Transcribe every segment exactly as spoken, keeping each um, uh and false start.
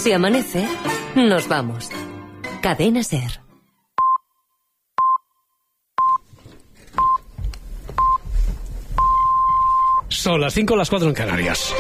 Si amanece, nos vamos. Cadena SER. Son las cinco, las cuatro en Canarias.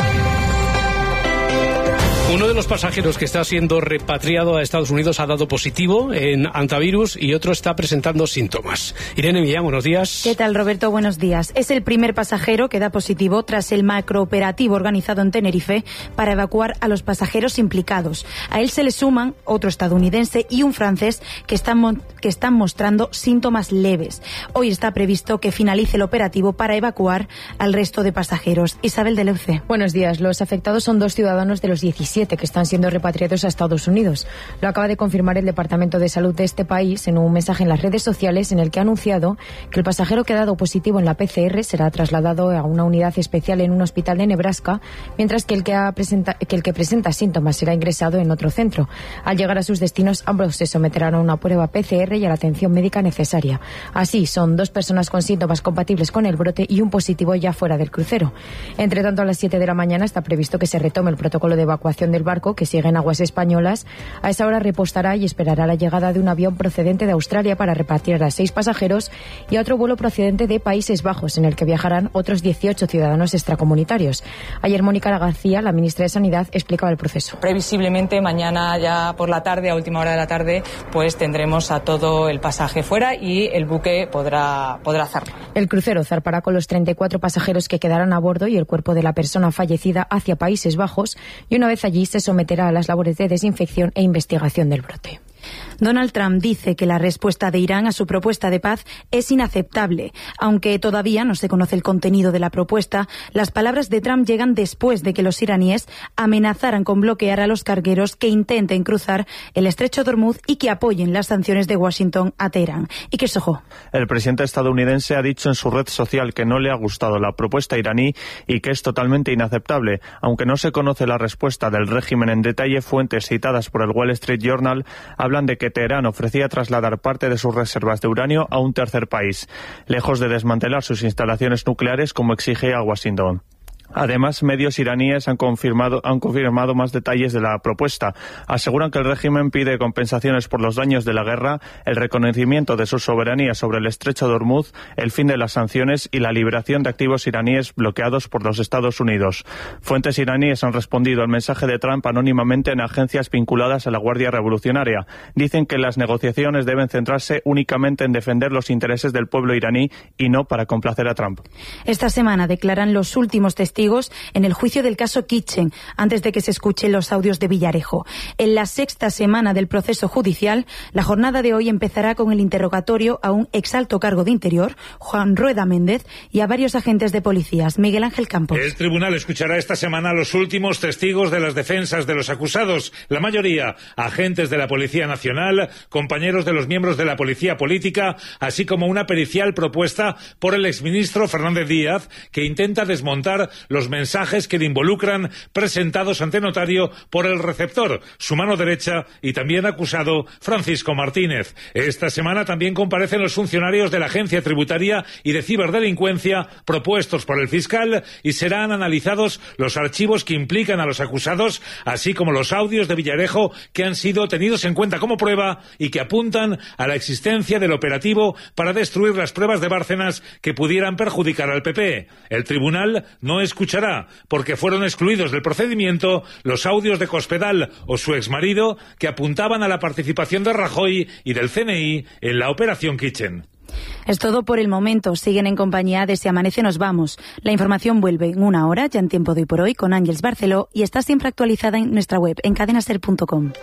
Uno de los pasajeros que está siendo repatriado a Estados Unidos ha dado positivo en antivirus y otro está presentando síntomas. Irene Millán, buenos días. ¿Qué tal, Roberto? Buenos días. Es el primer pasajero que da positivo tras el macrooperativo organizado en Tenerife para evacuar a los pasajeros implicados. A él se le suman otro estadounidense y un francés que están, que están mostrando síntomas leves. Hoy está previsto que finalice el operativo para evacuar al resto de pasajeros. Isabel de Leuce. Buenos días. Los afectados son dos ciudadanos de los diecisiete que están siendo repatriados a Estados Unidos. Lo acaba de confirmar el Departamento de Salud de este país en un mensaje en las redes sociales en el que ha anunciado que el pasajero que ha dado positivo en la P C R será trasladado a una unidad especial en un hospital de Nebraska, mientras que el que, ha presenta, que el que presenta síntomas será ingresado en otro centro. Al llegar a sus destinos, ambos se someterán a una prueba P C R y a la atención médica necesaria. Así, son dos personas con síntomas compatibles con el brote y un positivo ya fuera del crucero. Entre tanto, a las siete de la mañana está previsto que se retome el protocolo de evacuación del barco, que sigue en aguas españolas. A esa hora repostará y esperará la llegada de un avión procedente de Australia para repartir a seis pasajeros y a otro vuelo procedente de Países Bajos, en el que viajarán otros dieciocho ciudadanos extracomunitarios. Ayer Mónica García, la ministra de Sanidad, explicaba el proceso. Previsiblemente mañana ya por la tarde, a última hora de la tarde, pues tendremos a todo el pasaje fuera y el buque podrá, podrá zarpar. El crucero zarpará con los treinta y cuatro pasajeros que quedarán a bordo y el cuerpo de la persona fallecida hacia Países Bajos, y una vez allí se someterá a las labores de desinfección e investigación del brote. Donald Trump dice que la respuesta de Irán a su propuesta de paz es inaceptable. Aunque todavía no se conoce el contenido de la propuesta, las palabras de Trump llegan después de que los iraníes amenazaran con bloquear a los cargueros que intenten cruzar el estrecho de Hormuz y que apoyen las sanciones de Washington a Teherán. Y que sojo. El presidente estadounidense ha dicho en su red social que no le ha gustado la propuesta iraní y que es totalmente inaceptable. Aunque no se conoce la respuesta del régimen en detalle, fuentes citadas por el Wall Street Journal hablan de que Teherán ofrecía trasladar parte de sus reservas de uranio a un tercer país, lejos de desmantelar sus instalaciones nucleares como exige a Washington. Además, medios iraníes han confirmado, han confirmado más detalles de la propuesta. Aseguran que el régimen pide compensaciones por los daños de la guerra, el reconocimiento de su soberanía sobre el estrecho de Hormuz, el fin de las sanciones y la liberación de activos iraníes bloqueados por los Estados Unidos. Fuentes iraníes han respondido al mensaje de Trump anónimamente en agencias vinculadas a la Guardia Revolucionaria. Dicen que las negociaciones deben centrarse únicamente en defender los intereses del pueblo iraní y no para complacer a Trump. Esta semana declaran los últimos testigos en el juicio del caso Kitchen, antes de que se escuchen los audios de Villarejo. En la sexta semana del proceso judicial, la jornada de hoy empezará con el interrogatorio a un exalto cargo de Interior, Juan Rueda Méndez, y a varios agentes de policías. Miguel Ángel Campos. El tribunal escuchará esta semana a los últimos testigos de las defensas de los acusados, la mayoría agentes de la Policía Nacional, compañeros de los miembros de la Policía Política, así como una pericial propuesta por el exministro Fernández Díaz, que intenta desmontar los mensajes que le involucran presentados ante notario por el receptor, su mano derecha y también acusado Francisco Martínez. Esta semana también comparecen los funcionarios de la Agencia Tributaria y de Ciberdelincuencia propuestos por el fiscal y serán analizados los archivos que implican a los acusados, así como los audios de Villarejo que han sido tenidos en cuenta como prueba y que apuntan a la existencia del operativo para destruir las pruebas de Bárcenas que pudieran perjudicar al P P. El tribunal no escuchará porque fueron excluidos del procedimiento los audios de Cospedal o su exmarido que apuntaban a la participación de Rajoy y del C N I en la operación Kitchen. Es todo por el momento. Siguen en compañía de Si Amanece Nos Vamos. La información vuelve en una hora, ya en tiempo de hoy por hoy, con Ángeles Barceló, y está siempre actualizada en nuestra web, en cadena ser punto com.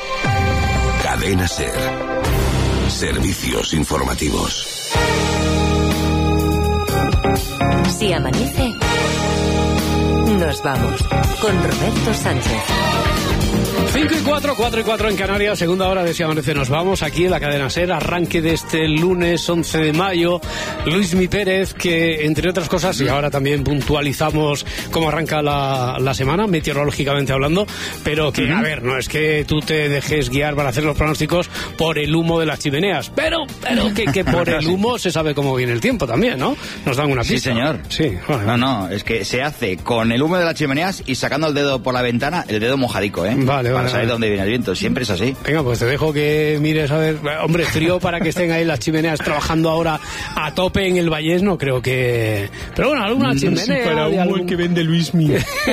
Cadena Ser. Servicios informativos. Si amanece, nos vamos con Roberto Sánchez. cinco y cuatro, cuatro y cuatro en Canarias, segunda hora de Si Amanece Nos Vamos, aquí en la cadena SER, arranque de este lunes once de mayo. Luismi Pérez, que entre otras cosas, y ahora también puntualizamos cómo arranca la, la semana, meteorológicamente hablando, pero que, uh-huh. a ver, no es que tú te dejes guiar para hacer los pronósticos por el humo de las chimeneas, pero, pero que, que por el humo se sabe cómo viene el tiempo también, ¿no? Nos dan una pista. Sí, señor. Sí, vale. No, no, es que se hace con el humo de las chimeneas y sacando el dedo por la ventana, el dedo mojadico, ¿eh? Vale, para vale. saber de dónde viene el viento, siempre es así. Venga, pues te dejo que mires a ver. Hombre, frío para que estén ahí las chimeneas trabajando ahora a tope en el Vallés, no creo que... Pero bueno, alguna chimenea... Sí, para humo algún... el que vende Luismi.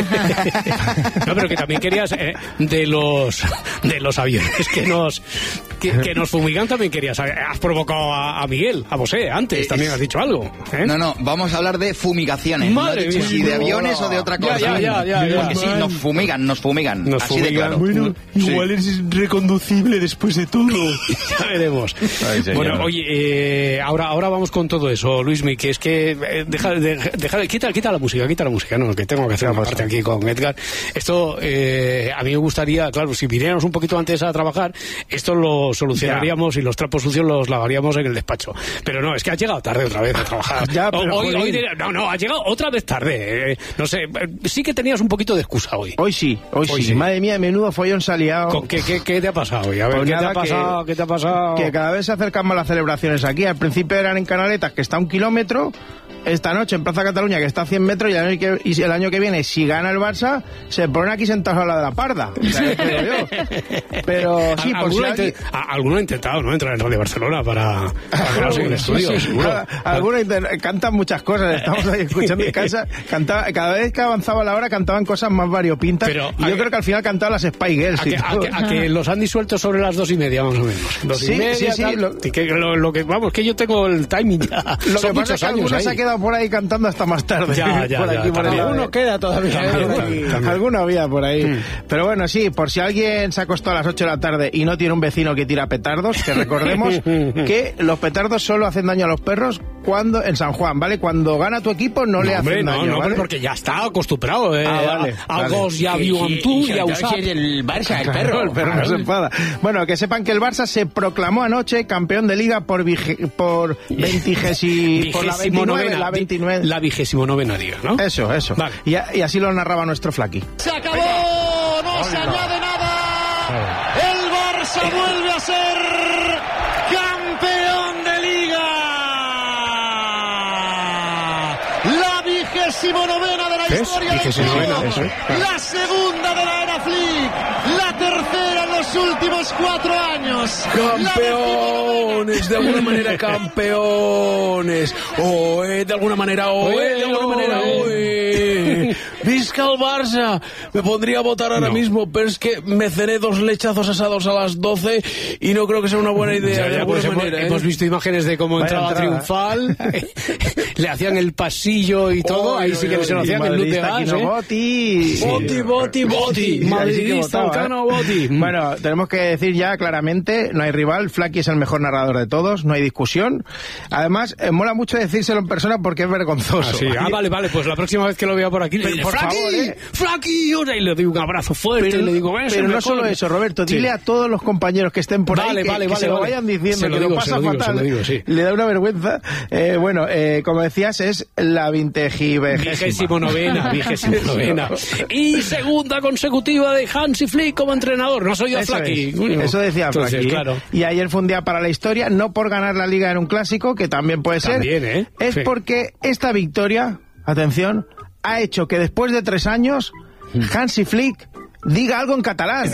No, pero que también querías eh, de los de los aviones que nos que, que nos fumigan, también querías. Has provocado a, a Miguel, a Bosé, antes, también has dicho algo, ¿eh? No, no, vamos a hablar de fumigaciones. Madre no mía. Si de aviones o de otra cosa. Ya, ya, ya, ya, Porque ya. sí, nos fumigan, nos fumigan. Nos así fumigan. de claro. Bueno, igual sí. Es reconducible después de todo. Ya veremos. Ay, bueno, oye, eh, ahora, ahora vamos con todo eso, Luismi, que es que eh, deja, deja, deja, quita, quita la música, quita la música, no, que tengo que hacer una parte aquí con Edgar. Esto, eh, a mí me gustaría, claro, si viniéramos un poquito antes a trabajar, esto lo solucionaríamos ya. Y los trapos sucios los lavaríamos en el despacho. Pero no, es que has llegado tarde otra vez a trabajar. Ya, pero hoy, hoy diría, no, no, has llegado otra vez tarde. Eh, no sé, sí que tenías un poquito de excusa hoy. Hoy sí, hoy, hoy sí. sí. Madre mía, menudo follón se ha liado. ¿Con qué, qué, ¿Qué te ha pasado hoy? A ver, pues ¿qué te ha pasado? Que, ¿Qué te ha pasado? Que cada vez se acercan más las celebraciones aquí. Al principio eran en Canaletas, que está a un kilómetro. Esta noche en Plaza Cataluña, que está a cien metros, y el, año que, y el año que viene, si gana el Barça, se ponen aquí sentados a la de la Parda. O sea, yo. Pero sí, por si alguien... Alguno ha intentado, ¿no? Entrar en Radio Barcelona para, para colarse en el estudio, sí, sí, seguro. Algunos inter... cantan muchas cosas, estamos ahí escuchando en casa. Cantaba, cada vez que avanzaba la hora cantaban cosas más variopintas. Pero, y yo que, creo que al final cantaban las Spy Girls. A que, a, que, a que los han disuelto sobre las dos y media, más o menos. Dos sí, y media, sí, sí. Tal, lo... Que, lo, lo que, vamos, que yo tengo el timing ya. Lo Son que pasa es que algunos se ha quedado por ahí cantando hasta más tarde. Ya, ya, por aquí, ya, por alguno queda todavía. Alguno había por ahí. Mm. Pero bueno, sí, por si alguien se acostó a las ocho de la tarde y no tiene un vecino que tira petardos, que recordemos que los petardos solo hacen daño a los perros cuando en San Juan, ¿vale? Cuando gana tu equipo no, no le hacen no, daño, no, ¿vale? Porque ya está acostumbrado, eh. Ah, vale. Algo vale. ya vio en tú y a usar. El Barça, el perro. El perro no se enfada. Bueno, que sepan que el Barça se proclamó anoche campeón de Liga por vige, por veintigesi, por la veintinueve, la veintinueve. La vigésimo novena Liga, ¿no? Eso, eso. Vale. Y, y así lo narraba nuestro Flaqui. Se acabó, no se añade nada. El Barça vuelve a ser campeón de Liga. La vigésimo novena de la ¿Ves? historia del club. La segunda de la era Flick. La tercera en los últimos cuatro años. Campeones, de alguna manera campeones. Oe, de alguna manera, oe, de alguna manera, oe. Visca el Barça. Me pondría a votar ahora no. mismo, pero es que me cené dos lechazos asados a las doce y no creo que sea una buena idea. Ya, ya, de alguna pues manera, hemos, ¿eh? hemos visto imágenes de cómo Vaya entraba entrada. triunfal. Le hacían el pasillo y todo. Oh, ahí sí que se lo hacían el look de gas, ¿eh? Boti. Sí. Boti, Boti, Boti. Madridista, el Cano Boti. Bueno, tenemos que decir ya claramente, no hay rival, Flaqui es el mejor narrador de todos, no hay discusión. Además, eh, mola mucho decírselo en persona porque es vergonzoso. Ah, sí. ah, vale, vale, pues la próxima vez que lo vea por aquí, le diré, por ¡Flaqui! favor, ¿eh? ¡Flaqui! Y le doy un abrazo fuerte, pero, y le digo, pero no solo eso, Roberto, dile sí. a todos los compañeros que estén por vale, ahí que, vale, que vale, se lo vale. vayan diciendo, lo que digo, lo pasa lo digo, fatal. Lo digo, sí. Le da una vergüenza. Eh, bueno, eh, como decías, es la vigésimo novena, vigésimo novena. Y segunda consecutiva de Hansi Flick como entrenador. No soy yo Flaqui. Es. Eso decía Flaqui. Claro. Y ayer fue un día para la historia, no por ganar la Liga en un clásico, que también puede ser. También, ¿eh? Es sí. porque esta victoria, atención, ha hecho que después de tres años, Hansi Flick diga algo en catalán.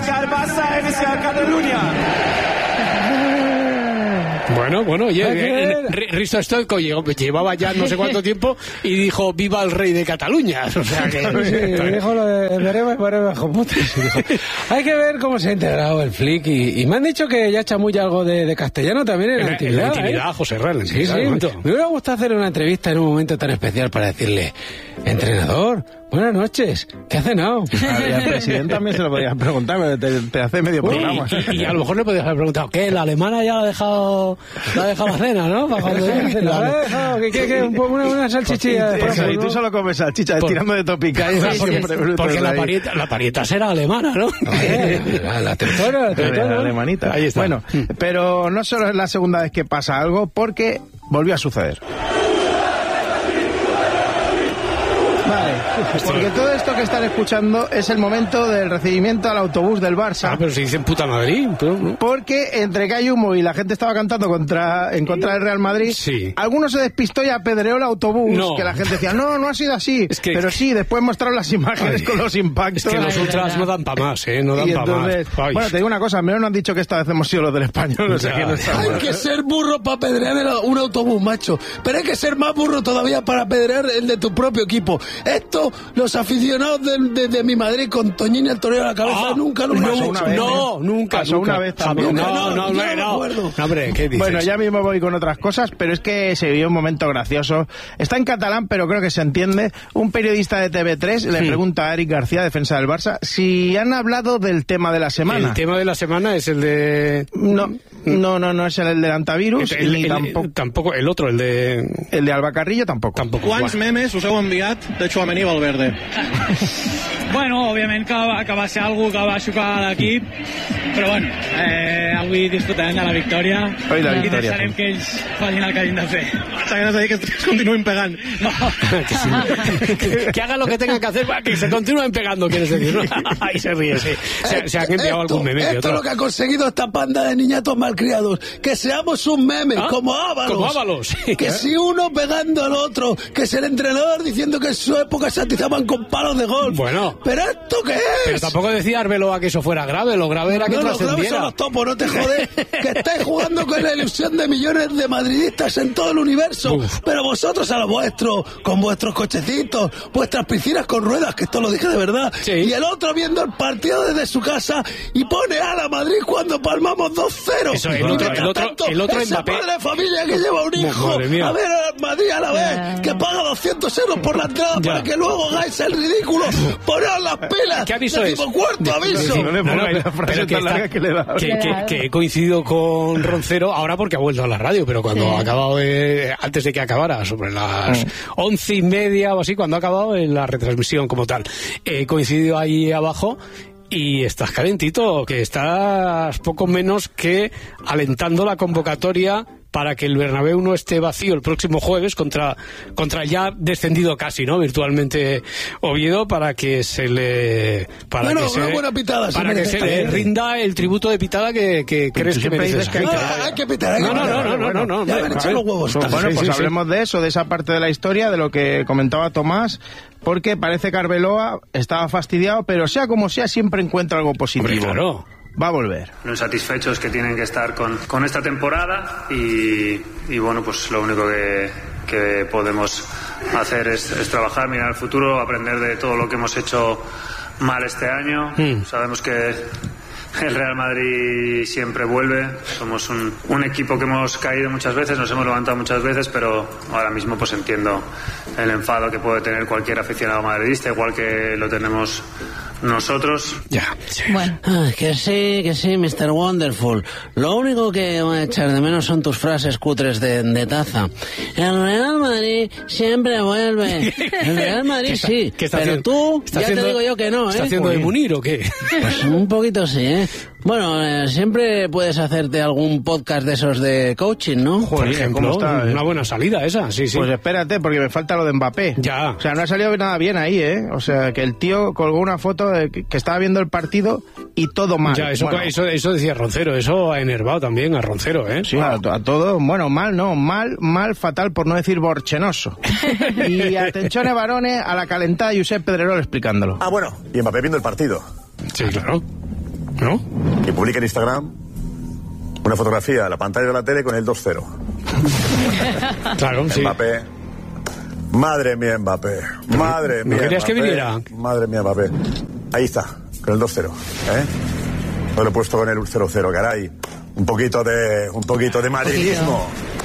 Bueno, bueno, oye, eh, Risto Stoico llevaba ya no sé cuánto tiempo y dijo viva el rey de Cataluña. O sea que... Sí, dijo lo de veremos, veremos, hay que ver cómo se ha integrado el Flick y, y me han dicho que ya chamulla algo de, de castellano también en, en la intimidad. En la intimidad, ¿eh? José Real. Sí, sí. Me hubiera gustado hacer una entrevista en un momento tan especial para decirle, Entrenador, buenas noches. ¿Qué ha cenado? Y al presidente también se lo podías preguntar, pero te, te hace medio programa. Y, y a lo mejor le podías haber preguntado, ¿qué? ¿La alemana ya la ha dejado, la ha dejado la cena, no? Para cuando llegue ¿La la- ha dejado? ¿Qué, qué, qué? Un po- Una, una salchichilla. de Eso, paso, y tú ¿no? solo comes salchicha, Por- tirando de topica. y Porque, siempre brutos porque la ahí. parieta, la parieta será alemana, ¿no? Eh, La, la tentona, la tentona. La alemanita. Ahí está. Bueno, pero no solo es la segunda vez que pasa algo, porque volvió a suceder. Vale, porque todo esto que están escuchando es el momento del recibimiento al autobús del Barça. Ah, pero si dicen puta Madrid. Pero, ¿no? Porque entre que hay humo y la gente estaba cantando contra, en contra del Real Madrid, Sí. alguno se despistó y apedreó el autobús, No. que la gente decía, no, no ha sido así. Es que- pero sí, después mostraron las imágenes Ay, con los impactos. Es que los Ay, ultras verdad. no dan para más, ¿eh? No dan Y para más. entonces, Ay. bueno, te digo una cosa, al menos no han dicho que esta vez hemos sido los del español, o sea Ya. que no está Hay mal. que ser burro para apedrear el- un autobús, macho. Pero hay que ser más burro todavía para apedrear el de tu propio equipo. Esto, los aficionados de, de- de mi Madrid con Toñín y el Torero a la cabeza Ah, nunca lo no, han hecho. una vez, no, nunca, Pasó nunca. una vez también. No, Nunca, no, no, no, yo no, no me no. acuerdo. No, hombre, ¿qué dices? Bueno, ya mismo voy con otras cosas, pero es que se vivió un momento gracioso. Está en catalán, pero creo que se entiende. Un periodista de T V tres le Hmm. pregunta a Eric García, defensa del Barça, si han hablado del tema de la semana. El tema de la semana es el de... No, no, no, no es el del antivirus, el, ni el- tampoco, tampoco el otro, el de... el de Alba Carrillo tampoco. Tampoco. Quants memes us heu enviat de Tchouaméni i Valverde? Bueno, òbviament que va, que va ser algú que va xocar l'equip, però bueno, eh, avui disfrutarem de la victòria Hoy la i victòria, deixarem sí. que ells facin el que hagin de fer. T'agrada dir que es continuïn pegant. No. que, sí. que, que hagan lo que tengan que hacer para que se continúen pegando, quieres decir, ¿no? Ahí se ríe, sí. Se, se han enviado Esto- algún meme que Esto otro. es lo que ha conseguido esta panda de niñatos malcriados. Que seamos un meme, ¿Ah? como Ábalos. Como Ábalos, sí. Que si uno pegando al otro, que es el entrenador diciendo que en su época se atizaban con palos de golf. Bueno. ¿Pero esto qué es? Pero tampoco decía Arbeloa que eso fuera grave, lo grave era que No, los graves son trascendiera. los topos, no te jodes. Que estáis jugando con la ilusión de millones de madridistas en todo el universo. Uf. Pero vosotros a lo vuestro, con vuestros cochecitos, vuestras piscinas con ruedas, que esto lo dije de verdad. Sí. Y el otro viendo el partido desde su casa y pone a la Madrid cuando palmamos dos cero. Eso, el Y otro- mientras el otro- tanto, el otro ese Mbappé. padre de familia que lleva un hijo Madre mía. a ver al Madrid a la vez, que paga doscientos euros por la entrada Ya. para que luego hagáis el ridículo. Poneos las pilas. ¿Qué aviso es? Decimocuarto aviso. No le pongáis No, no, la pero- frase pero que tan está- larga que le da. que, que- que he coincidido con Roncero ahora porque ha vuelto a la radio, pero cuando Sí. ha acabado, eh, antes de que acabara, sobre las once y media o así, cuando ha acabado en la retransmisión como tal, he coincidido ahí abajo. Y estás calentito, que estás poco menos que alentando la convocatoria para que el Bernabéu no esté vacío el próximo jueves contra, contra el ya descendido casi, ¿no? Virtualmente Oviedo, para que se le... Para Bueno, que se, una buena pitada se para que merece se le también. rinda el tributo de pitada que, que crees que siempre merece. dices que hay que- Ah, hay que pitar, hay que No, no, pitar. no, no, no, no, no, Ya no, me han a echado ver. los huevos. Pues bueno, Sí, pues sí, sí. hablemos de eso, de esa parte de la historia, de lo que comentaba Tomás, porque parece que Arbeloa estaba fastidiado, pero sea como sea, siempre encuentra algo positivo. Hombre, claro. Va a volver. Los satisfechos que tienen que estar con, con esta temporada y, y bueno, pues lo único que, que podemos hacer es, es trabajar, mirar al futuro, aprender de todo lo que hemos hecho mal este año. Mm. Sabemos que el Real Madrid siempre vuelve, somos un, un equipo que hemos caído muchas veces, nos hemos levantado muchas veces, pero ahora mismo pues entiendo el enfado que puede tener cualquier aficionado madridista, igual que lo tenemos nosotros. Ya. Bueno. Ah, que sí, que sí, mister Wonderful. Lo único que voy a echar de menos son tus frases cutres de, de taza. El Real Madrid siempre vuelve. El Real Madrid ¿Qué está- sí, qué está pero haciendo? tú, ¿Está ya haciendo- te digo yo que no, ¿eh? ¿Está haciendo de Munir o qué? Pues un poquito sí, ¿eh? Bueno, eh, siempre puedes hacerte algún podcast de esos de coaching, ¿no? Por Joder, ejemplo, ¿cómo está, eh? una buena salida esa, sí, sí. Pues espérate, porque me falta lo de Mbappé. Ya. O sea, no ha salido nada bien ahí, ¿eh? O sea, que el tío colgó una foto de que, que estaba viendo el partido y todo mal. Ya, eso, Bueno, eso, eso decía Roncero, eso ha enervado también a Roncero, ¿eh? sí, a, to- a todo, bueno, mal no, mal, mal, fatal, por no decir borchenoso. Y atención, varones, a la calentada Josep Pedrerol explicándolo. Ah, bueno, y Mbappé viendo el partido. Sí, claro. ¿No? Y publica en Instagram una fotografía de la pantalla de la tele con el dos cero. Claro, sí. Mbappé. Madre mía, Mbappé. Madre ¿No mía. querías que Mbappé. viniera? Madre mía, Mbappé. Ahí está, con el dos cero. ¿Eh? No lo he puesto con el cero cero, caray. Un poquito de, un poquito de madridismo.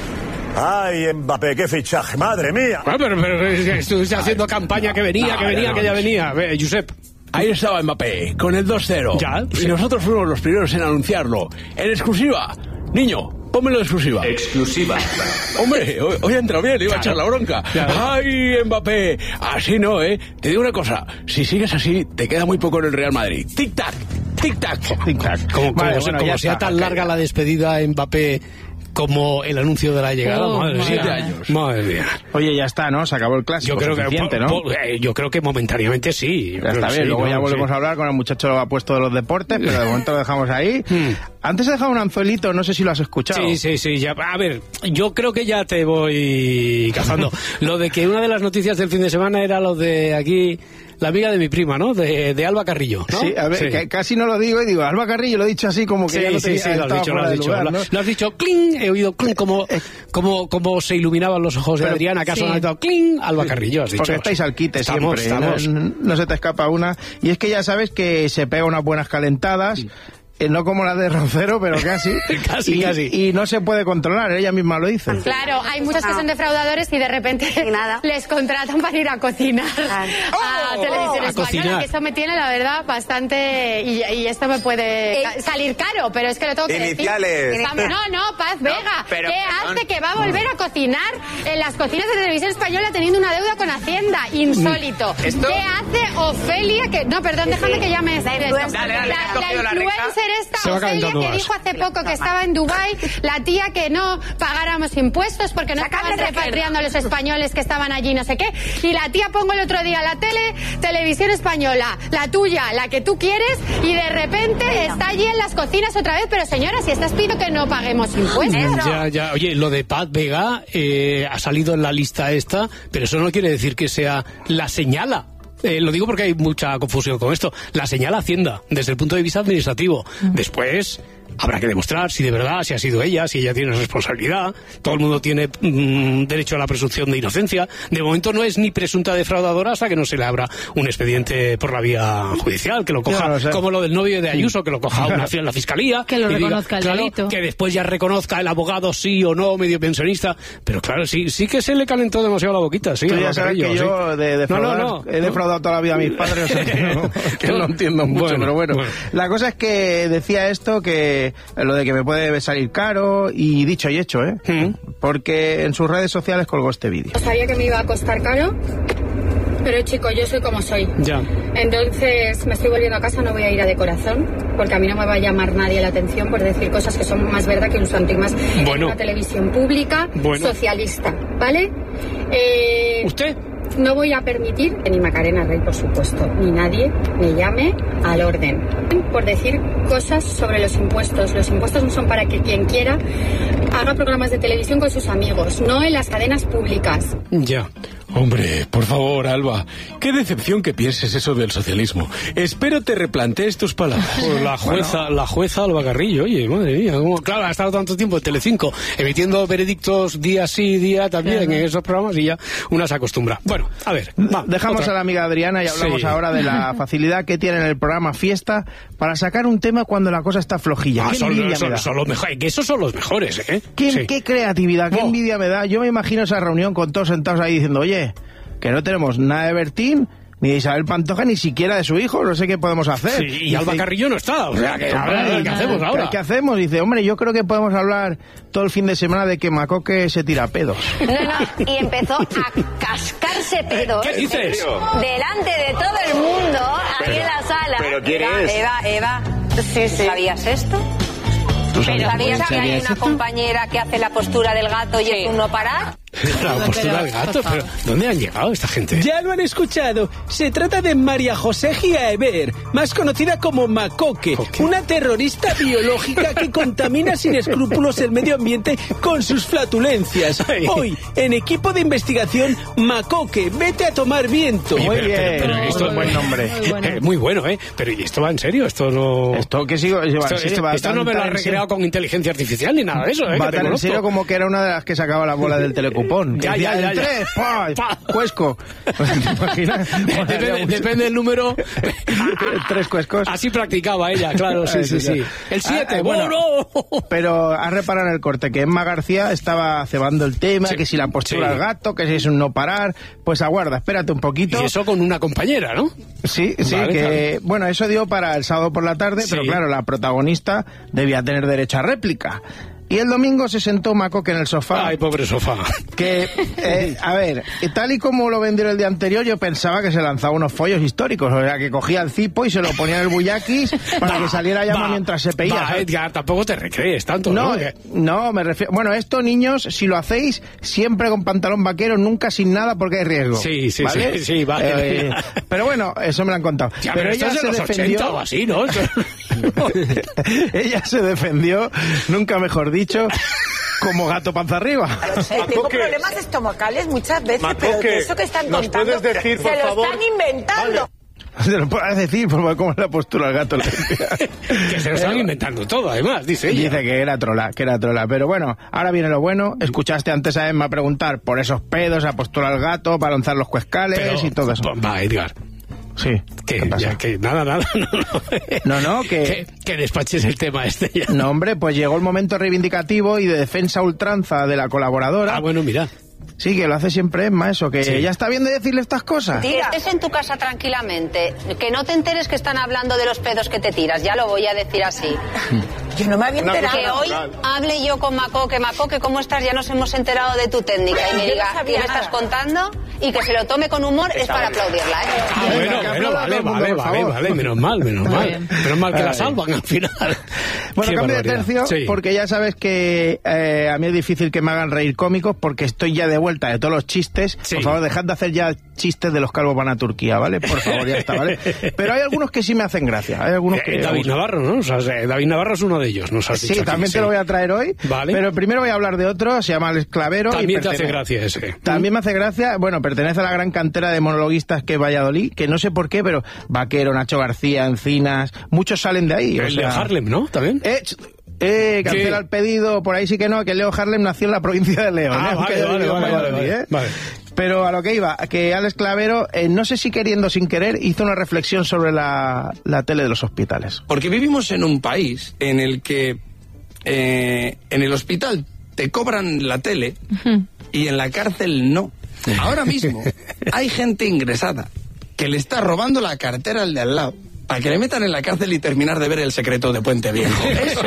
Ay, Mbappé, qué fichaje, madre mía. Bueno, pero, pero estuviste haciendo campaña que venía, que venía, que ya venía. Ve, Josep. Ahí estaba Mbappé, con el dos cero. Ya. Y nosotros fuimos los primeros en anunciarlo. En exclusiva. Niño, pónmelo en exclusiva. Exclusiva. Hombre, hoy, hoy ha entrado bien, le iba a echar la bronca. Claro. ¡Ay, Mbappé! Así no, ¿eh? Te digo una cosa, si sigues así, te queda muy poco en el Real Madrid. Tic-tac, tic-tac. Tic-tac. Como, vale, como, bueno, como sea tan larga la despedida Mbappé como el anuncio de la llegada, oh, madre siete mía. años. Madre mía. Oye, ya está, ¿no? Se acabó el clásico. Yo creo que, ¿no? po, eh, yo creo que momentáneamente sí. Ya está bien, sí, luego no, ya volvemos sí. a hablar con el muchacho lo ha puesto de los deportes, pero de momento lo dejamos ahí. Hmm. Antes he dejado un anzuelito, no sé si lo has escuchado. Sí, sí, sí. Ya, a ver, yo creo que ya te voy cazando. Lo de que una de las noticias del fin de semana era lo de aquí... La amiga de mi prima, ¿no? De, de Alba Carrillo, ¿no? Sí, a ver, sí. Que casi no lo digo y digo, Alba Carrillo, lo he dicho así como que sí, ya no sí, sí, lo has dicho, lo has dicho. Lugar, lo, ¿no? lo has dicho, cling, he oído cling, como, como, como se iluminaban los ojos de Pero, Adrián, acaso sí. no ha dado cling, Alba Carrillo, has dicho. Porque estáis al quite estamos, siempre, estamos. No, no se te escapa una. Y es que ya sabes que se pega unas buenas calentadas. Sí. No como la de Roncero, pero casi. casi, y, casi. Y no se puede controlar, ella misma lo dice. Claro, hay muchos que son defraudadores y de repente nada. les contratan para ir a cocinar a oh, Televisión a Española, cocinar. que eso me tiene, la verdad, bastante... Y, y esto me puede eh, salir caro, pero es que lo tengo que Iniciales. decir. No, no, Paz no, Vega. pero, ¿Qué perdón. hace que va a volver a cocinar en las cocinas de Televisión Española teniendo una deuda con Hacienda? Insólito. ¿Esto? ¿Qué hace Ofelia? Que No, perdón, déjame que llame. La influencer, la, la, la influencer esta, Ofelia, que dijo hace poco que estaba en Dubái, la tía que no pagáramos impuestos porque no estaban repatriando a los españoles que estaban allí, no sé qué. Y la tía, pongo el otro día la tele, Televisión Española, la tuya, la que tú quieres, y de repente está allí en las cocinas otra vez. Pero señora, si estás pidiendo que no paguemos impuestos. Ya, ya. Oye, lo de Paz Vega eh, ha salido en la lista esta, pero eso no quiere decir que sea la señala. Eh, lo digo porque hay mucha confusión con esto. La señala Hacienda, desde el punto de vista administrativo. Uh-huh. Después habrá que demostrar si de verdad, si ha sido ella, si ella tiene responsabilidad. Todo el mundo tiene mmm, derecho a la presunción de inocencia. De momento no es ni presunta defraudadora hasta que no se le abra un expediente por la vía judicial, que lo coja, no, o sea, como lo del novio de Ayuso, que lo coja una en la fiscalía. Que lo que reconozca diga, el claro, delito. que después ya reconozca el abogado sí o no, medio pensionista. Pero claro, sí, sí que se le calentó demasiado la boquita. Sí, tú ya sabes que yo sí. de defraudar, no, no, no, he defraudado no. toda la vida a mis padres, o sea, que no, que no entiendo mucho, bueno, pero bueno. bueno. La cosa es que decía esto, que lo de que me puede salir caro, y dicho y hecho, ¿eh? ¿Mm? Porque en sus redes sociales colgó este vídeo. Sabía que me iba a costar caro, pero chico, yo soy como soy. Ya. Entonces me estoy volviendo a casa, no voy a ir a de corazón, porque a mí no me va a llamar nadie la atención por decir cosas que son más verdad que un santo y más bueno. en una televisión pública bueno. socialista, ¿vale? Eh, ¿Usted? No voy a permitir que ni Macarena Rey, por supuesto, ni nadie me llame al orden por decir cosas sobre los impuestos. Los impuestos no son para que quien quiera haga programas de televisión con sus amigos, no en las cadenas públicas. Ya. Hombre, por favor, Alba, qué decepción que pienses eso del socialismo. Espero te replantees tus palabras. Pues la jueza, bueno. la jueza Alba Carrillo, oye, madre mía, ¿cómo? Claro, ha estado tanto tiempo en Telecinco emitiendo veredictos día sí, día también claro. en esos programas y ya una se acostumbra. Bueno, a ver, va, dejamos otra. a la amiga Adriana y hablamos sí. ahora de la facilidad que tiene en el programa Fiesta para sacar un tema cuando la cosa está flojilla. Ah, ¿Qué son, envidia son, me da? son los mejores, que esos son los mejores, ¿eh? ¿Qué, sí. qué creatividad, qué oh. envidia me da? Yo me imagino esa reunión con todos sentados ahí diciendo, oye, que no tenemos nada de Bertín, ni de Isabel Pantoja, ni siquiera de su hijo, no sé qué podemos hacer. Sí, y, y Alba dice, Carrillo no está, o sea, que, ¿qué hacemos ahora? ¿Qué hacemos? Dice, hombre, yo creo que podemos hablar todo el fin de semana de que Macoque se tira pedos. No, no, y empezó a cascarse pedos. ¿Qué dices? Delante de todo el mundo, ahí pero, en la sala. ¿Pero quién Eva, es? Eva, Eva, sí, sí. ¿Sabías esto? Pero ¿sabías que hay una compañera que hace la postura del gato y es un no parar? La postura del gato, pero ¿dónde han llegado esta gente? Ya lo han escuchado. Se trata de María José Giaever, más conocida como Macoque, okay. una terrorista biológica que contamina sin escrúpulos el medio ambiente con sus flatulencias. Hoy, en equipo de investigación, Macoque, vete a tomar viento. Oye, muy pero, bien, pero, pero esto muy buen nombre. Muy bueno. Eh, muy bueno, ¿eh? Pero ¿y esto va en serio? Esto no... Esto que sigo... Esto, esto, esto no me lo ha recreado con inteligencia artificial ni nada de eso, ¿eh? Va tan en serio como que era una de las que sacaba la bola del Telecupón. cupón. Ya, ya, ya, ya. tres, pa, cuesco. ¿Te imaginas? Depende, depende del número. Tres cuescos. Así practicaba ella, claro, sí, sí, sí. El siete, ah, bueno, bueno. Pero has reparado en el corte que Emma García estaba cebando el tema, sí, que si la postura sí. al gato, que si es un no parar. Pues aguarda, espérate un poquito. Y eso con una compañera, ¿no? Sí, sí, vale, que vale. Bueno, eso dio para el sábado por la tarde, sí. pero claro, la protagonista debía tener derecho a réplica. Y el domingo se sentó Macoque en el sofá. Ay, pobre sofá. Que, eh, a ver, tal y como lo vendieron el día anterior, yo pensaba que se lanzaba unos follos históricos. O sea, que cogía el cipo y se lo ponía en el bullaquis para va, que saliera llama va, mientras se peía. Va, Edgar, tampoco te recrees tanto, ¿no? No, no, me refiero... Bueno, esto, niños, si lo hacéis, siempre con pantalón vaquero, nunca sin nada, porque hay riesgo. Sí, sí, ¿vale? sí, sí, vale. Eh, pero bueno, eso me lo han contado. Ya, pero, pero ella esto es de se los defendió... ochenta o así, ¿no? Ella se defendió, nunca mejor dicho... como gato panza arriba. Lo sé, tengo problemas estomacales muchas veces, Macoque, pero eso que están ¿nos contando puedes decir, por se lo favor? están inventando. Vale. Se lo puedes decir, por favor, cómo es la postura del gato. Que se lo están inventando todo, además, dice ella. Dice que era trola, que era trola. Pero bueno, ahora viene lo bueno. Escuchaste antes a Emma preguntar por esos pedos, la postura del gato, para lanzar los cuescales pero, y todo eso. Va, Edgar. Sí. Que, ya, que nada, nada. No, no, no, no que, que... Que despaches el tema este ya. No, hombre, pues llegó el momento reivindicativo y de defensa ultranza de la colaboradora. Ah, bueno, mira. Sí, que lo hace siempre Emma, eso, que sí. ya está bien de decirle estas cosas. Que estés en tu casa tranquilamente, que no te enteres que están hablando de los pedos que te tiras, ya lo voy a decir así. Yo no me había enterado. Que hoy hable yo con Macoque, Macoque, ¿cómo estás? Ya nos hemos enterado de tu técnica. Y me diga, ¿qué me estás contando? Y que se lo tome con humor es para aplaudirla, ¿eh? Ah, bueno, bueno, vale, vale, vale, vale, menos mal, menos mal. Menos mal que la salvan al final. Bueno, cambio de tercio, sí. porque ya sabes que eh, a mí es difícil que me hagan reír cómicos porque estoy ya de vuelta de todos los chistes. Sí. Por favor, dejad de hacer ya chistes de los calvos van a Turquía, ¿vale? Por favor, ya está, ¿vale? Pero hay algunos que sí me hacen gracia. Hay algunos que... Eh, David Navarro, ¿no? O sea, David Navarro es uno de ellos, nos has sí, dicho también aquí, te sí. lo voy a traer hoy. Vale. Pero primero voy a hablar de otro, se llama Alex Clavero. También y te pertenece... hace gracia ese. También me hace gracia, bueno, pertenece a la gran cantera de monologuistas que es Valladolid, que no sé por qué, pero Vaquero, Nacho García, Encinas, muchos salen de ahí. El o sea... de Harlem, ¿no? También. Eh, Eh, cancela el pedido, por ahí sí que no, que Leo Harlem nació en la provincia de León. Ah, ¿eh? vale, vale, vale, vale, vale, ¿eh? vale. Pero a lo que iba, que Alex Clavero, eh, no sé si queriendo o sin querer, hizo una reflexión sobre la, la tele de los hospitales. Porque vivimos en un país en el que eh, en el hospital te cobran la tele uh-huh. y en la cárcel no. Ahora mismo hay gente ingresada que le está robando la cartera al de al lado para que le metan en la cárcel y terminar de ver El secreto de Puente Viejo. Eso,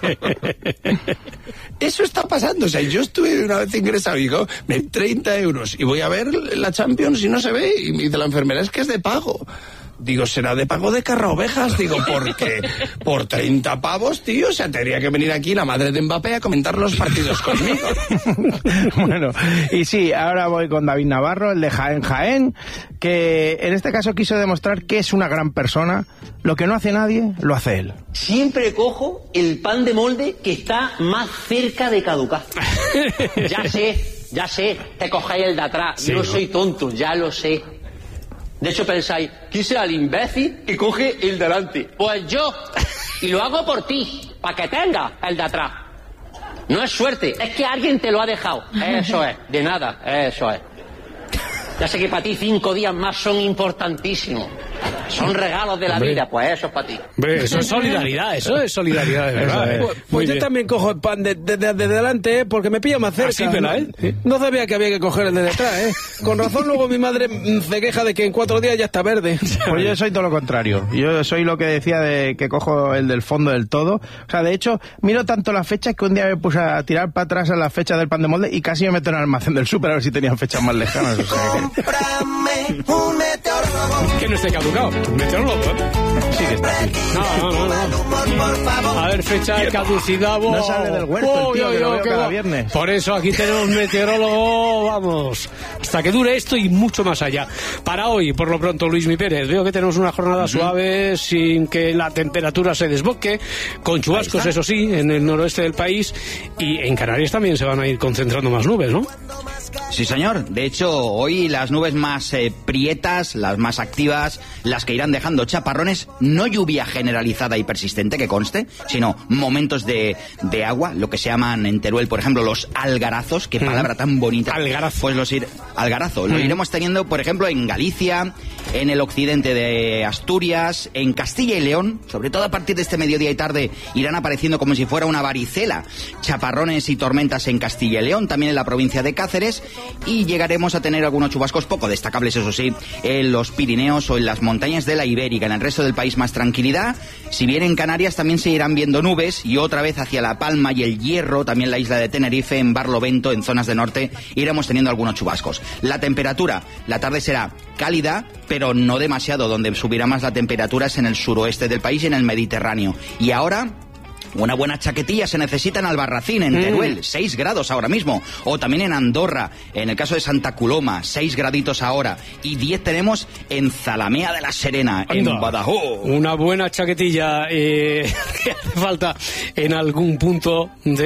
eso está pasando. O sea, yo estuve una vez ingresado y digo, me treinta euros y voy a ver la Champions y no se ve. Y me dice la enfermera, es que es de pago. Digo, será de pago de carra ovejas. Digo, porque por treinta pavos, tío, o sea, tendría que venir aquí la madre de Mbappé a comentar los partidos conmigo. Bueno, y sí, ahora voy con David Navarro, el de Jaén Jaén, que en este caso quiso demostrar que es una gran persona. Lo que no hace nadie, lo hace él. Siempre cojo el pan de molde que está más cerca de caducar. Ya sé, ya sé, te cogéis el de atrás. Sí, no, no soy tonto, ya lo sé. De hecho pensáis, ¿quién será el imbécil que coge el de delante? Pues yo. Y lo hago por ti, para que tenga el de atrás. No es suerte, es que alguien te lo ha dejado. Eso es, de nada, eso es. Ya sé que para ti cinco días más son importantísimos. Son regalos de la Hombre. vida, pues eso es para ti. Hombre, eso es solidaridad, eso es solidaridad de verdad. Pues, pues yo también cojo el pan de, de, de, de delante, ¿eh? Porque me pilla más cerca. Así, ¿no? ¿eh? ¿Sí? No sabía que había que coger el de detrás, ¿eh? Con razón luego mi madre se queja de que en cuatro días ya está verde. Pues yo soy todo lo contrario. Yo soy lo que decía de que cojo el del fondo del todo. O sea, de hecho, miro tanto las fechas que un día me puse a tirar para atrás a las fechas del pan de molde y casi me meto en el almacén del súper a ver si tenían fechas más lejanas. O sea, que... que no esté caducado. Meteorólogo, ¿eh? Sí que está así. No, no, no, no. A ver, fecha de caducidad. Bo. No sale del huerto el tío, oh, que lo veo cada viernes. Por eso aquí tenemos meteorólogo, vamos, hasta que dure esto y mucho más allá. Para hoy, por lo pronto, Luismi Pérez, veo que tenemos una jornada uh-huh. suave, sin que la temperatura se desboque, con chubascos, eso sí, en el noroeste del país, y en Canarias también se van a ir concentrando más nubes, ¿no? Sí, señor. De hecho, hoy las nubes más eh, prietas, las más activas, las que irán dejando chaparrones, no lluvia generalizada y persistente, que conste, sino momentos de, de agua, lo que se llaman en Teruel, por ejemplo, los algarazos, qué palabra mm. tan bonita. Algarazo. Pues los ir, algarazo. Mm. Lo iremos teniendo, por ejemplo, en Galicia, en el occidente de Asturias, en Castilla y León, sobre todo a partir de este mediodía y tarde, irán apareciendo como si fuera una varicela, chaparrones y tormentas en Castilla y León, también en la provincia de Cáceres, y llegaremos a tener algunos chubascos poco destacables, eso sí, en los Pirineos o en las montañas de la Ibérica. En el resto del país más tranquilidad. Si bien en Canarias también se irán viendo nubes, y otra vez hacia La Palma y el Hierro, también la isla de Tenerife, en Barlovento, en zonas de norte, iremos teniendo algunos chubascos. La temperatura, la tarde será cálida, pero no demasiado. Donde subirá más la temperatura es en el suroeste del país y en el Mediterráneo. Y ahora, una buena chaquetilla se necesita en Albarracín, en Teruel, mm. seis grados ahora mismo. O también en Andorra, en el caso de Santa Coloma, seis graditos ahora. Y diez tenemos en Zalamea de la Serena, Anda. en Badajoz. Una buena chaquetilla eh, que hace falta en algún punto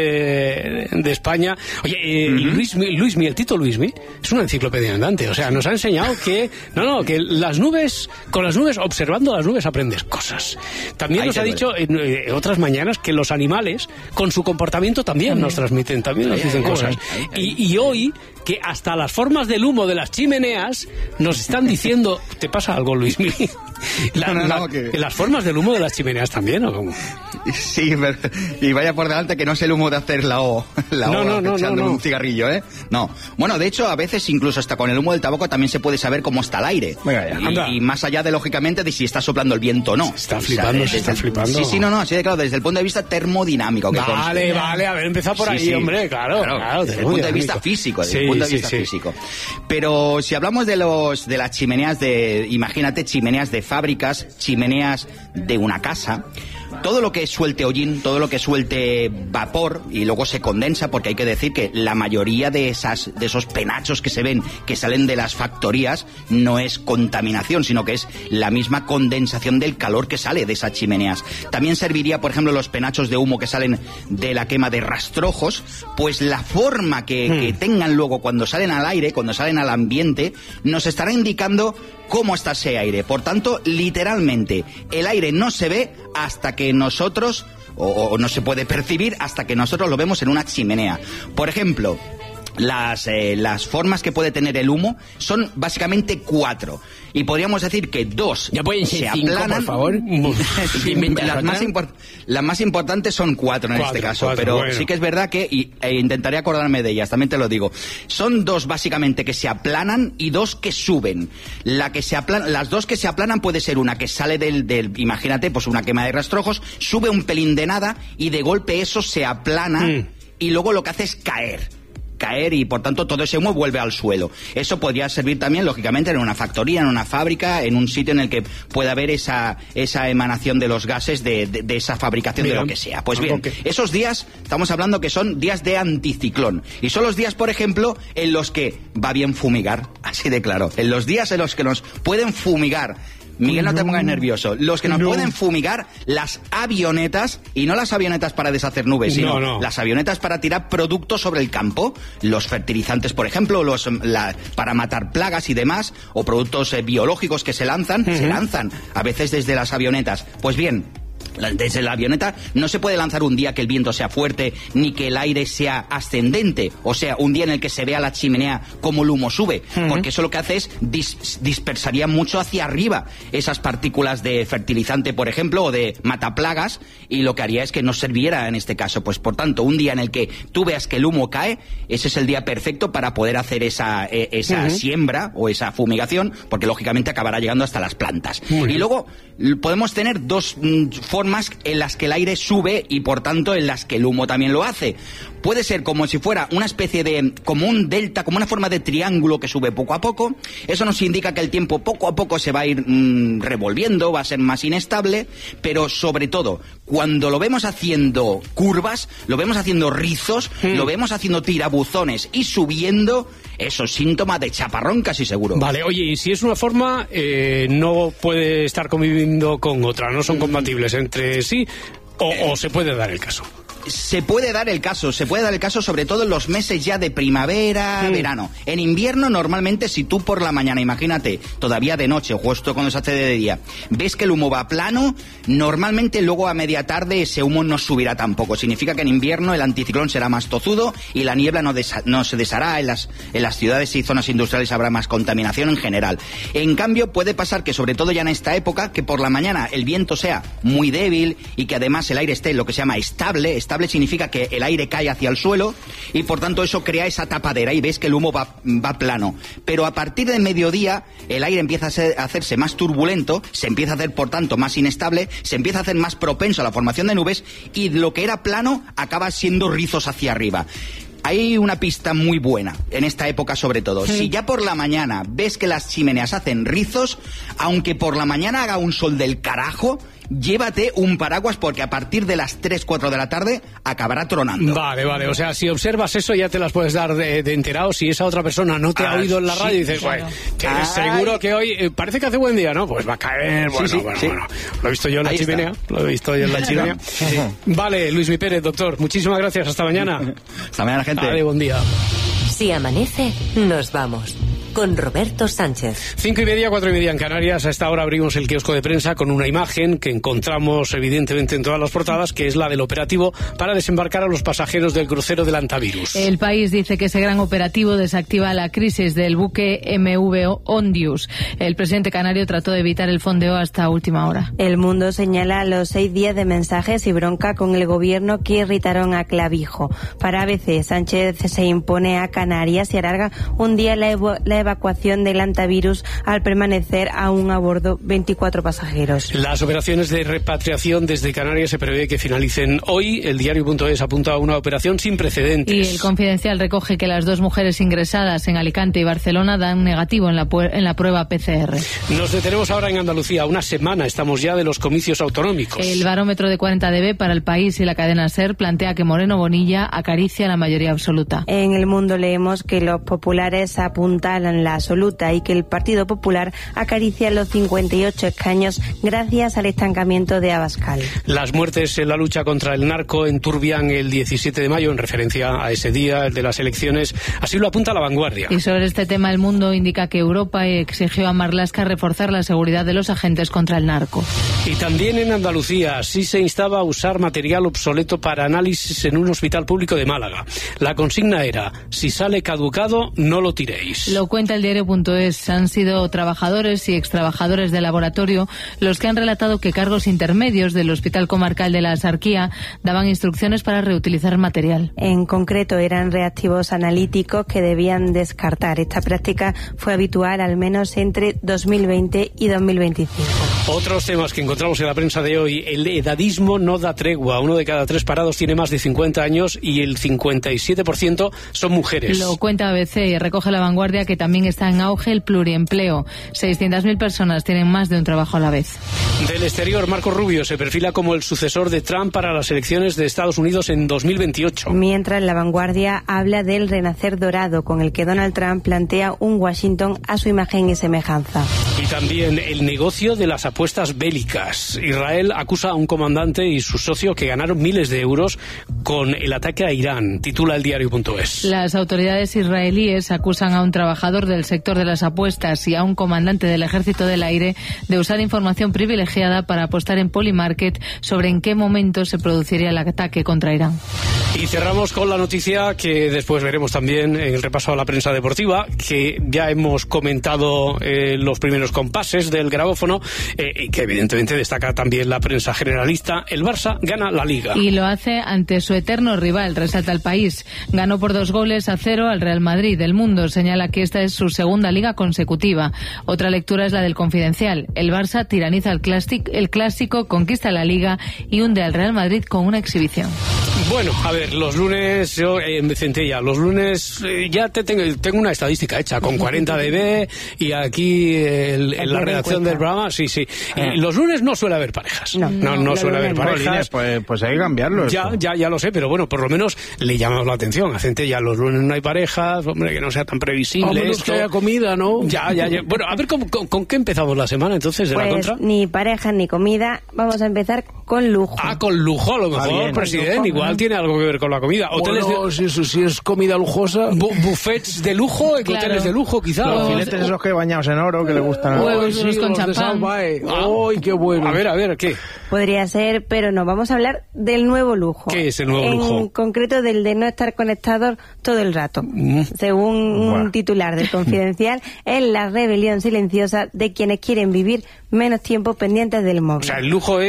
de, de España. Oye, eh, uh-huh. Luismi, Luismi, el Tito Luismi, es una enciclopedia andante. O sea, nos ha enseñado que, no, no, que las nubes, con las nubes, observando las nubes aprendes cosas. También Ahí nos ha duele. dicho en eh, otras mañanas que los animales, con su comportamiento, también nos transmiten, también nos dicen cosas. Y, y hoy, que hasta las formas del humo de las chimeneas nos están diciendo... ¿Te pasa algo, Luis? La, no, no, la, que... ¿Las formas del humo de las chimeneas también o cómo? Sí, pero, y vaya por delante que no es el humo de hacer la O, la no, O no, no, echando no, no. un cigarrillo, ¿eh? No. Bueno, de hecho, a veces incluso hasta con el humo del tabaco también se puede saber cómo está el aire. Venga, y, y más allá de, lógicamente, de si está soplando el viento o no. Se está flipando, o sea, se está el, flipando. Sí, sí, no, no, así de claro, desde el punto de vista termodinámico. Que vale, conste. vale, haber empezado por sí, ahí, sí. hombre, claro, claro. claro desde el punto de vista físico, desde sí, el punto de sí, vista sí. físico. Pero si hablamos de los de las chimeneas de, imagínate, chimeneas de fábricas, chimeneas de una casa, todo lo que suelte hollín, todo lo que suelte vapor y luego se condensa, porque hay que decir que la mayoría de esas de esos penachos que se ven que salen de las factorías no es contaminación, sino que es la misma condensación del calor que sale de esas chimeneas. También serviría, por ejemplo, los penachos de humo que salen de la quema de rastrojos, pues la forma que, hmm. que tengan luego cuando salen al aire, cuando salen al ambiente, nos estará indicando cómo está ese aire. Por tanto, literalmente, el aire no se ve hasta que nosotros, o, o no se puede percibir hasta que nosotros lo vemos en una chimenea. Por ejemplo, las, eh, las formas que puede tener el humo son básicamente cuatro. Y podríamos decir que dos ¿Ya pueden ser se cinco, aplanan. por favor? las, más import- las más importantes son cuatro en cuatro, este caso, cuatro, pero bueno. sí que es verdad que, y, e intentaré acordarme de ellas, también te lo digo, son dos básicamente que se aplanan y dos que suben. La que se aplana, las dos que se aplanan puede ser una que sale del, del, imagínate, pues una quema de rastrojos, sube un pelín de nada y de golpe eso se aplana mm. y luego lo que hace es caer. caer y por tanto todo ese humo vuelve al suelo. Eso podría servir también lógicamente en una factoría, en una fábrica, en un sitio en el que pueda haber esa, esa emanación de los gases de, de, de esa fabricación bien. de lo que sea. Pues bien, okay. esos días estamos hablando que son días de anticiclón y son los días, por ejemplo, en los que va bien fumigar, así de claro, en los días en los que nos pueden fumigar. Miguel, no, no te pongas nervioso. Los que nos no. pueden fumigar las avionetas, y no las avionetas para deshacer nubes, sino no, no. las avionetas para tirar productos sobre el campo, los fertilizantes, por ejemplo, los la, para matar plagas y demás, o productos eh, biológicos que se lanzan, uh-huh. se lanzan a veces desde las avionetas. Pues bien, desde la avioneta no se puede lanzar un día que el viento sea fuerte ni que el aire sea ascendente, o sea, un día en el que se vea la chimenea como el humo sube, uh-huh. porque eso lo que hace es dis- dispersaría mucho hacia arriba esas partículas de fertilizante, por ejemplo, o de mataplagas, y lo que haría es que no serviera en este caso. Pues por tanto, un día en el que tú veas que el humo cae, ese es el día perfecto para poder hacer esa, eh, esa uh-huh. siembra o esa fumigación, porque lógicamente acabará llegando hasta las plantas. Uh-huh. Y luego podemos tener dos mm, formas en las que el aire sube y por tanto en las que el humo también lo hace. Puede ser como si fuera una especie de, como un delta, como una forma de triángulo que sube poco a poco. Eso nos indica que el tiempo poco a poco se va a ir mmm, revolviendo, va a ser más inestable, pero sobre todo, cuando lo vemos haciendo curvas, lo vemos haciendo rizos, mm. lo vemos haciendo tirabuzones y subiendo, eso es síntoma de chaparrón casi seguro. Vale, oye, y si es una forma, eh, no puede estar conviviendo con otra, no son compatibles entre sí, o, o se puede dar el caso. Se puede dar el caso, se puede dar el caso sobre todo en los meses ya de primavera, mm. verano. En invierno, normalmente, si tú por la mañana, imagínate, todavía de noche, o justo cuando se hace de día, ves que el humo va plano, normalmente luego a media tarde ese humo no subirá tampoco. Significa que en invierno el anticiclón será más tozudo y la niebla no, desa- no se deshará, en las, en las ciudades y zonas industriales habrá más contaminación en general. En cambio, puede pasar que, sobre todo ya en esta época, que por la mañana el viento sea muy débil y que además el aire esté lo que se llama estable. Estable significa que el aire cae hacia el suelo y por tanto eso crea esa tapadera y ves que el humo va, va plano. Pero a partir de mediodía el aire empieza a, ser, a hacerse más turbulento, se empieza a hacer por tanto más inestable, se empieza a hacer más propenso a la formación de nubes y lo que era plano acaba siendo rizos hacia arriba. Hay una pista muy buena, en esta época sobre todo. Sí. Si ya por la mañana ves que las chimeneas hacen rizos, aunque por la mañana haga un sol del carajo, llévate un paraguas porque a partir de las tres, cuatro de la tarde acabará tronando. Vale, vale, o sea, si observas eso ya te las puedes dar de, de enterado. Si esa otra persona no te ah, ha oído en la radio sí, y dices, claro. que seguro que hoy eh, parece que hace buen día, ¿no? Pues va a caer, bueno, sí, sí, bueno, sí. bueno. Lo he visto yo en la Ahí chimenea, está. lo he visto yo en la chimenea. Sí. Vale, Luis Mi Pérez, doctor, muchísimas gracias, hasta mañana. Hasta mañana, gente. Vale, buen día. Si amanece, nos vamos. Con Roberto Sánchez. Cinco y media, cuatro y media en Canarias. A esta hora abrimos el kiosco de prensa con una imagen que encontramos evidentemente en todas las portadas, que es la del operativo para desembarcar a los pasajeros del crucero del Antavirus. El País dice que ese gran operativo desactiva la crisis del buque M V Ondius. El presidente canario trató de evitar el fondeo hasta última hora. El Mundo señala los seis días de mensajes y bronca con el gobierno que irritaron a Clavijo. Para A B C, Sánchez se impone a Canarias y alarga un día la, evo- la evacuación del Antavirus al permanecer aún a bordo veinticuatro pasajeros. Las operaciones de repatriación desde Canarias se prevé que finalicen hoy. El diario.es apunta a una operación sin precedentes. Y el Confidencial recoge que las dos mujeres ingresadas en Alicante y Barcelona dan negativo en la, pu- en la prueba P C R. Nos detenemos ahora en Andalucía. Una semana estamos ya de los comicios autonómicos. El barómetro de cuarenta D B para El País y la cadena SER plantea que Moreno Bonilla acaricia la mayoría absoluta. En El Mundo leemos que los populares apuntalan la absoluta y que el Partido Popular acaricia los cincuenta y ocho escaños gracias al estancamiento de Abascal. Las muertes en la lucha contra el narco enturbian el diecisiete de mayo en referencia a ese día, el de las elecciones. Así lo apunta La Vanguardia. Y sobre este tema El Mundo indica que Europa exigió a Marlaska reforzar la seguridad de los agentes contra el narco. Y también en Andalucía sí se instaba a usar material obsoleto para análisis en un hospital público de Málaga. La consigna era, si sale caducado, no lo tiréis. Lo cuenta el diario.es. Han sido trabajadores y extrabajadores del laboratorio los que han relatado que cargos intermedios del Hospital Comarcal de la Axarquía daban instrucciones para reutilizar material. En concreto eran reactivos analíticos que debían descartar. Esta práctica fue habitual al menos entre dos mil veinte y dos mil veinticinco. Otros temas que encontramos en la prensa de hoy. El edadismo no da tregua. Uno de cada tres parados tiene más de cincuenta años y el cincuenta y siete por ciento son mujeres. Lo cuenta A B C y recoge La Vanguardia que también está en auge el pluriempleo. seiscientas mil personas tienen más de un trabajo a la vez. Del exterior, Marco Rubio se perfila como el sucesor de Trump para las elecciones de Estados Unidos en dos mil veintiocho. Mientras La Vanguardia habla del renacer dorado con el que Donald Trump plantea un Washington a su imagen y semejanza. Y también el negocio de las apuestas bélicas. Israel acusa a un comandante y su socio que ganaron miles de euros con el ataque a Irán, titula el diario.es. Las autoridades israelíes acusan a un trabajador del sector de las apuestas y a un comandante del Ejército del Aire de usar información privilegiada para apostar en Polymarket sobre en qué momento se produciría el ataque contra Irán. Y cerramos con la noticia que después veremos también en el repaso a la prensa deportiva, que ya hemos comentado eh, los primeros compases del grabófono, eh, y que evidentemente destaca también la prensa generalista. El Barça gana la Liga. Y lo hace ante su eterno rival, resalta El País. Ganó por dos goles a cero al Real Madrid. El Mundo señala que esta es su segunda Liga consecutiva. Otra lectura es la del Confidencial. El Barça tiraniza el clásico, el clásico, conquista la Liga y hunde al Real Madrid con una exhibición. Bueno, a ver, los lunes, yo en eh, Centella, los lunes eh, ya te tengo, tengo una estadística hecha con cuarenta D B y aquí el, en la redacción del programa, sí, sí. Y los lunes no suele haber parejas. No, no, no, no suele haber parejas. Pues, pues hay que cambiarlo. Ya, ya, ya lo sé, pero bueno, por lo menos le llamamos la atención. A Centella, los lunes no hay parejas, hombre, que no sea tan previsible. A menos que haya comida, ¿no? Ya, ya, ya. Bueno, a ver, ¿con, con, con qué empezamos la semana entonces de pues, la contra? Ni parejas ni comida. Vamos a empezar con lujo. Ah, con lujo, a lo mejor, presidente, igual. igual uh-huh. tiene algo que ver con la comida. Hoteles bueno, de... si, eso, si es comida lujosa. Bu buffets de lujo, claro. hoteles de lujo, quizá. Los filetes esos que bañados en oro, que le gustan. Huevos sí, con los champán. ¡Ay, qué bueno! A ver, a ver, ¿qué? Podría ser, pero no, vamos a hablar del nuevo lujo. ¿Qué es el nuevo en lujo? En concreto del de no estar conectados todo el rato. Mm. Según bueno. un titular del Confidencial, es la rebelión silenciosa de quienes quieren vivir menos tiempo pendientes del móvil. O sea, el lujo es